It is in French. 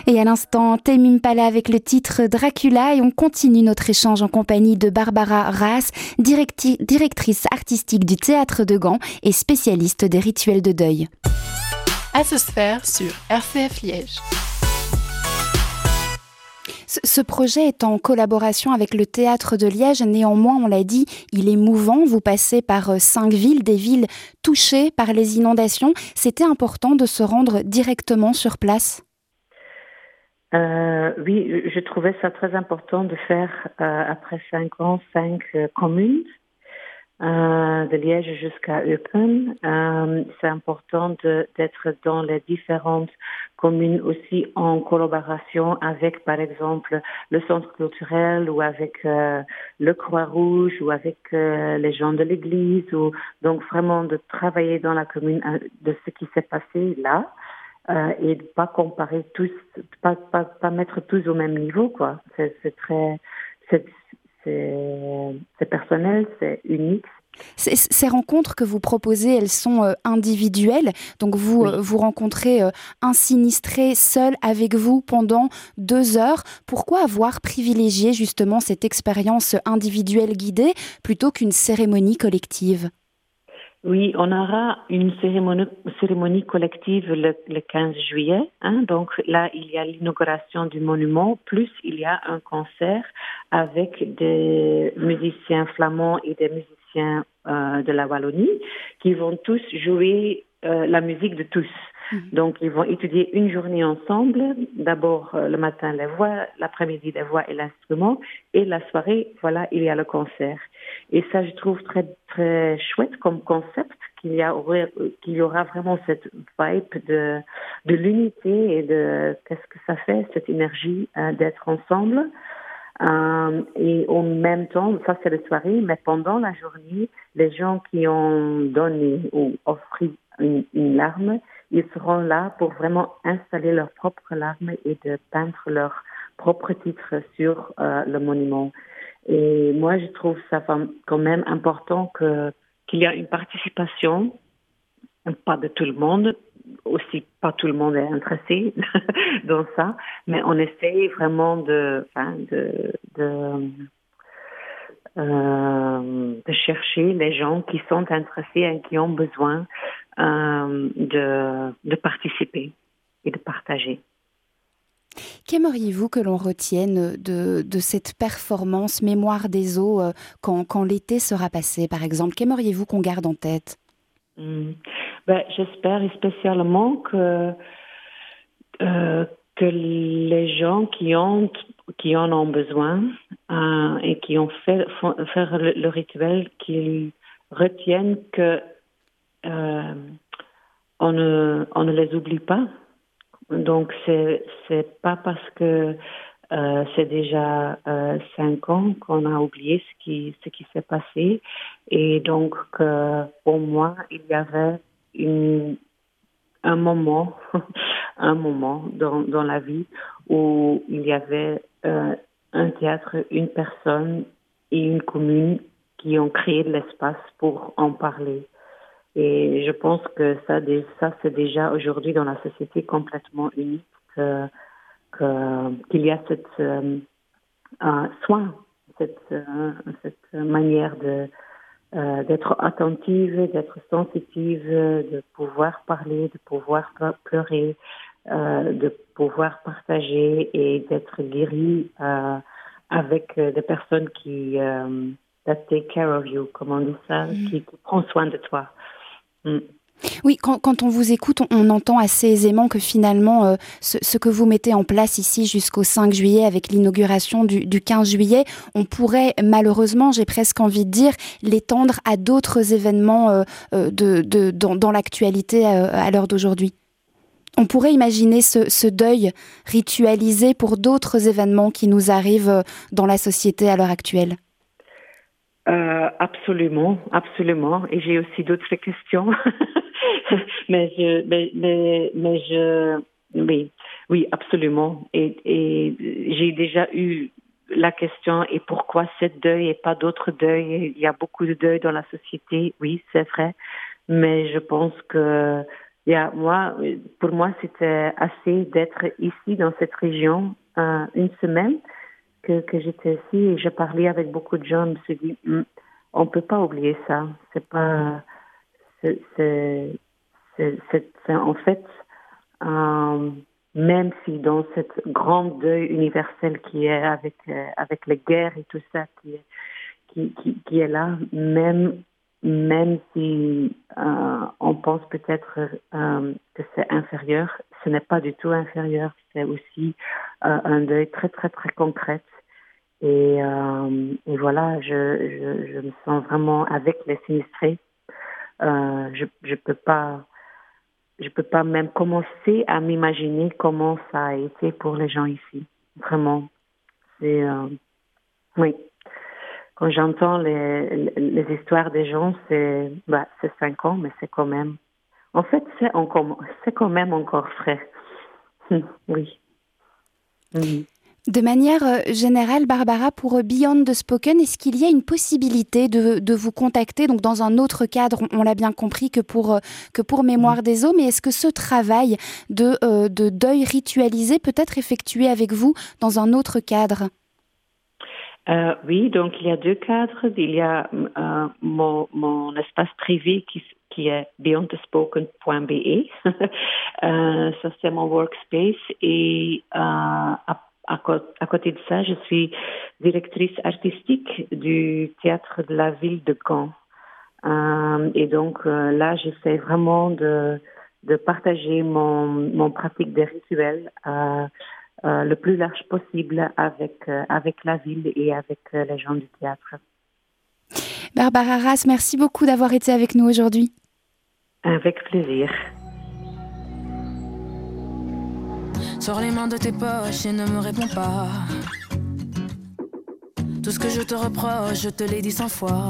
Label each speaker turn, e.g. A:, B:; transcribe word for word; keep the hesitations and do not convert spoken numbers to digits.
A: Et à l'instant, Tame Impala avec le titre Dracula, et on continue notre échange en compagnie de Barbara Raas, directi- directrice artistique du Théâtre de Gand et spécialiste des rituels de deuil.
B: Asosphère sur R C F Liège.
A: Ce projet est en collaboration avec le Théâtre de Liège. Néanmoins, on l'a dit, il est mouvant. Vous passez par cinq villes, des villes touchées par les inondations. C'était important de se rendre directement sur place?
C: Euh, oui, je trouvais ça très important de faire, euh, après cinq ans, cinq euh, communes, euh, de Liège jusqu'à Eupen. Euh, c'est important de, d'être dans les différentes communes aussi en collaboration avec, par exemple, le centre culturel ou avec euh, le Croix-Rouge ou avec euh, les gens de l'église. Ou, donc vraiment de travailler dans la commune euh, de ce qui s'est passé là. Euh, et de pas comparer tous, pas, pas, pas mettre tous au même niveau, quoi. C'est, c'est très, c'est, c'est, c'est personnel, c'est unique.
A: Ces, ces rencontres que vous proposez, elles sont euh, individuelles. Donc vous,
C: Oui.
A: euh, vous rencontrez euh, un sinistré seul avec vous pendant deux heures. Pourquoi avoir privilégié justement cette expérience individuelle guidée plutôt qu'une cérémonie collective?
C: Oui, on aura une cérémonie, cérémonie collective le, le quinze juillet. Hein, donc là, il y a l'inauguration du monument, plus il y a un concert avec des musiciens flamands et des musiciens euh, de la Wallonie qui vont tous jouer euh, la musique de tous. Mmh. Donc, ils vont étudier une journée ensemble. D'abord, euh, le matin, les voix, l'après-midi, les voix et l'instrument. Et la soirée, voilà, il y a le concert. Et ça, je trouve très, très chouette comme concept, qu'il y, a, qu'il y aura vraiment cette vibe de, de l'unité et de qu'est-ce que ça fait, cette énergie euh, d'être ensemble. Euh, et en même temps, ça c'est la soirée, mais pendant la journée, les gens qui ont donné ou offert une, une larme, ils seront là pour vraiment installer leurs propres larmes et de peindre leurs propres titres sur euh, le monument. Et moi, je trouve ça quand même important que, qu'il y a une participation, pas de tout le monde, aussi pas tout le monde est intéressé dans ça, mais on essaye vraiment de, enfin, de, de, euh, de chercher les gens qui sont intéressés et qui ont besoin euh, de, de participer et de partager.
A: Qu'aimeriez-vous que l'on retienne de, de cette performance Mémoire des eaux euh, quand, quand l'été sera passé, par exemple? Qu'aimeriez-vous qu'on garde en tête?
C: Mmh. Ben, j'espère spécialement que, euh, que les gens qui, ont, qui en ont besoin euh, et qui ont fait font, faire le, le rituel, qu'ils retiennent que euh, on ne, on ne les oublie pas. Donc, c'est, c'est pas parce que euh, c'est déjà euh, cinq ans qu'on a oublié ce qui, ce qui s'est passé. Et donc, euh, pour moi, il y avait une, un moment, un moment dans, dans la vie où il y avait euh, un théâtre, une personne et une commune qui ont créé de l'espace pour en parler. Et je pense que ça, ça c'est déjà aujourd'hui dans la société complètement unique que, que, qu'il y a cette euh, euh, soin, cette, euh, cette manière de, euh, d'être attentive, d'être sensitive, de pouvoir parler, de pouvoir pleurer, euh, de pouvoir partager et d'être guéri euh, avec des personnes qui euh, that take care of you, comme on dit ça, mmh. qui, qui prend soin de toi. Mm.
A: Oui, quand, quand on vous écoute, on, on entend assez aisément que finalement, euh, ce, ce que vous mettez en place ici jusqu'au cinq juillet avec l'inauguration du, du quinze juillet, on pourrait malheureusement, j'ai presque envie de dire, l'étendre à d'autres événements euh, de, de, dans, dans l'actualité euh, à l'heure d'aujourd'hui. On pourrait imaginer ce, ce deuil ritualisé pour d'autres événements qui nous arrivent dans la société à l'heure actuelle.
C: Euh, absolument, absolument. Et j'ai aussi d'autres questions. mais je, mais, mais, mais je, oui, oui, absolument. Et, et j'ai déjà eu la question, et pourquoi cette deuil et pas d'autres deuils? Il y a beaucoup de deuil dans la société, oui, c'est vrai. Mais je pense que Yeah, moi, pour moi, c'était assez d'être ici dans cette région euh, une semaine que, que j'étais ici et je parlais avec beaucoup de gens. Je me suis dit, Hm, on peut pas oublier ça. C'est pas, c'est, c'est, c'est, c'est- c'est en fait, euh, même si dans cette grande deuil universel qui est avec euh, avec les guerres et tout ça qui est qui, qui, qui est là, même même si euh, on pense peut-être euh, que c'est inférieur, ce n'est pas du tout inférieur. C'est aussi euh, un deuil très très très concret. Et, euh, et voilà, je, je, je me sens vraiment avec les sinistrés. Euh, je je peux pas je peux pas même commencer à m'imaginer comment ça a été pour les gens ici. Vraiment, c'est euh, oui. Quand j'entends les, les histoires des gens, c'est bah, c'est cinq ans, mais c'est quand même. En fait, c'est encore, c'est quand même encore frais. Oui. Mhm.
A: De manière euh, générale, Barbara, pour euh, Beyond the Spoken, est-ce qu'il y a une possibilité de, de vous contacter, donc dans un autre cadre, on, on l'a bien compris, que pour, euh, que pour Mémoire des eaux, mais est-ce que ce travail de, euh, de deuil ritualisé peut être effectué avec vous dans un autre cadre?
C: Euh, oui, donc il y a deux cadres. Il y a euh, mon, mon espace privé qui, qui est beyond the spoken point b e. euh, ça, c'est mon workspace. Et euh, à, à, à côté de ça, je suis directrice artistique du théâtre de la ville de Caen. Euh, et donc euh, là, j'essaie vraiment de, de partager mon, mon pratique des rituels euh, euh, le plus large possible avec, euh, avec la ville et avec euh, les gens du théâtre.
A: Barbara Ras, merci beaucoup d'avoir été avec nous aujourd'hui.
C: Avec plaisir.
D: Sors les mains de tes poches et ne me réponds pas. Tout ce que je te reproche, je te l'ai dit cent fois.